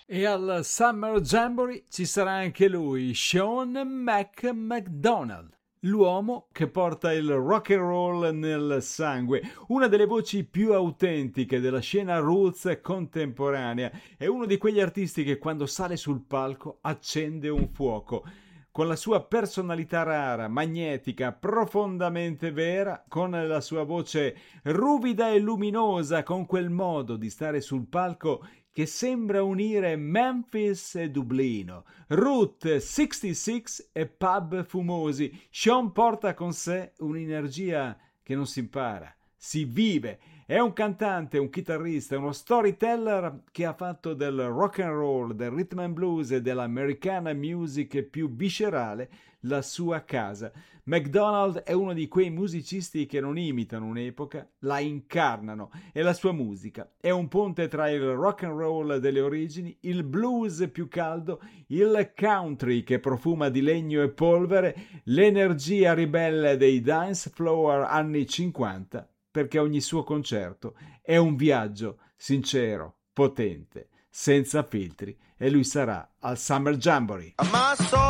E al Summer Jamboree ci sarà anche lui, Sean McDonald, l'uomo che porta il rock and roll nel sangue, una delle voci più autentiche della scena roots contemporanea. È uno di quegli artisti che quando sale sul palco accende un fuoco. Con la sua personalità rara, magnetica, profondamente vera, con la sua voce ruvida e luminosa, con quel modo di stare sul palco che sembra unire Memphis e Dublino, Route 66 e pub fumosi. Sean porta con sé un'energia che non si impara, si vive. È un cantante, un chitarrista, uno storyteller che ha fatto del rock and roll, del rhythm and blues e dell'americana music più viscerale la sua casa. McDonald è uno di quei musicisti che non imitano un'epoca, la incarnano, e la sua musica è un ponte tra il rock and roll delle origini, il blues più caldo, il country che profuma di legno e polvere, l'energia ribelle dei dance floor anni 50, perché ogni suo concerto è un viaggio sincero, potente, senza filtri, e lui sarà al Summer Jamboree.